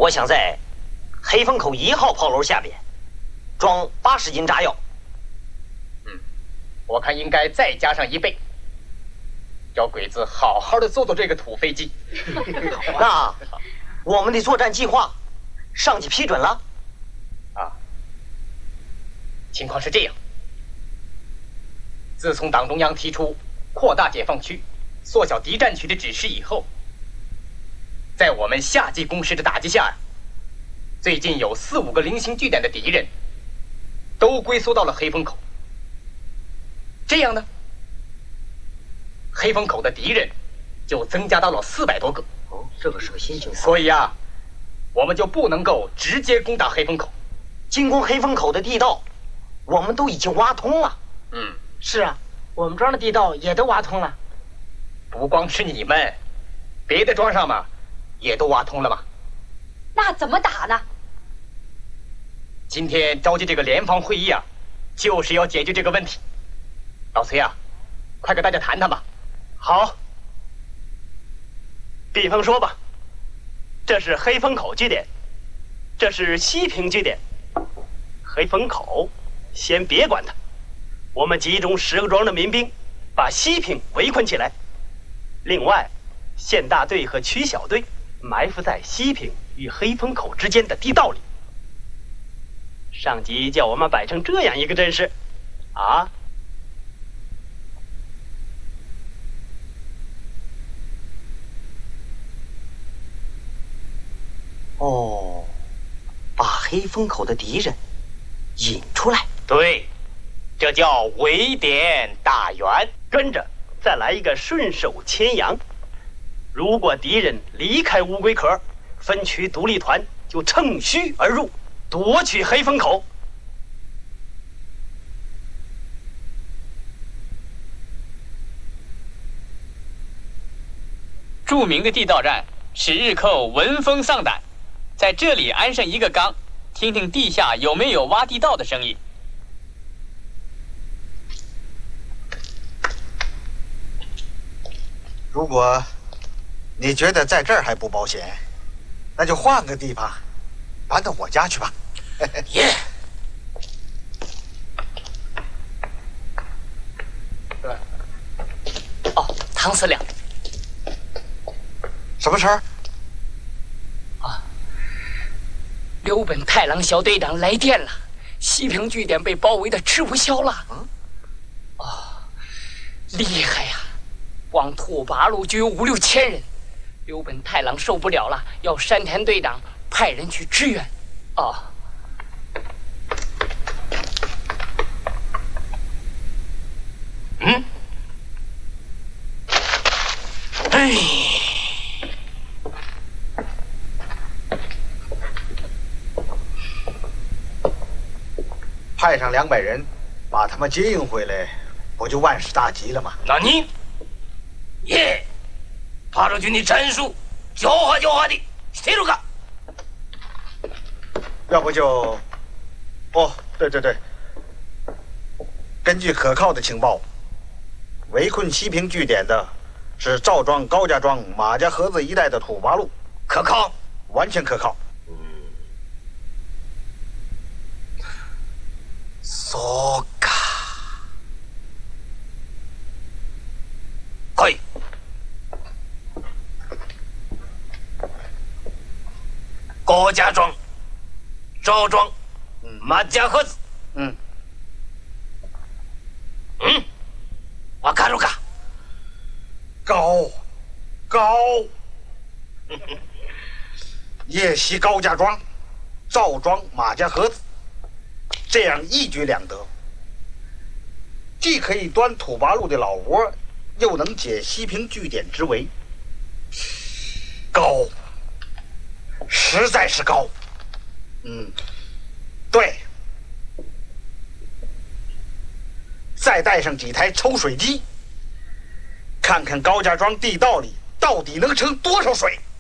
我想在黑风口1号炮楼下边装80斤炸药。 我看应该再加上1倍，叫鬼子好好的坐这个土飞机。 那我们的作战计划，上级批准了？ 情况是这样：自从党中央提出扩大解放区、缩小敌占区的指示以后，在我们夏季攻势的打击下，最近有4、5个零星据点的敌人都龟缩到了黑风口。这样呢，黑风口的敌人就增加到了400多个。 哦，这个是个新情况。 所以我们就不能够直接攻打黑风口。 进攻黑风口的地道，我们都已经挖通了。 是啊，我们庄的地道也都挖通了。 不光是你们，别的庄上嘛，也都挖通了嘛。 那怎么打呢？ 今天召集这个联防会议就是要解决这个问题。老崔快跟大家谈谈吧。 好，比方说吧，这是黑风口据点，这是西平据点。黑风口先别管它，我们集中10个庄的民兵，把西平围困起来。另外，县大队和区小队埋伏在西平与黑风口之间的地道里。上级叫我们摆成这样一个阵势， 把黑风口的敌人引出来。 对，这叫围点打援。 跟着再来一个顺手牵羊。如果敌人离开乌龟壳，分区独立团就乘虚而入，夺取黑风口。 著名的地道战使日寇闻风丧胆，在这里安上一个缸，听听地下有没有挖地道的声音。 如果你觉得在这儿还不保险，那就换个地方，搬到我家去吧。 耶！ 唐司令， 什么事儿？ 刘本太郎小队长来电了，西平据点被包围的吃不消了。厉害呀！光土八路就有5、6千人。刘本太郎受不了了，要山田队长派人去支援。 派上200人，把他们接应回来，不就万事大吉了吗？ 那你八路军的战术狡猾的してるか？ 要不就……对，根据可靠的情报，围困西平据点的是赵庄、高家庄、马家河子一带的土八路， 可靠， 完全可靠。 そうか。来い。高家庄、赵庄、马家河子。わかるか？ 高，夜袭高家庄、赵庄、马家河子，这样一举两得，既可以端土八路的老窝，又能解西平据点之围。高，实在是高。对，再带上几台抽水机，看看高家庄地道里到底能盛多少水。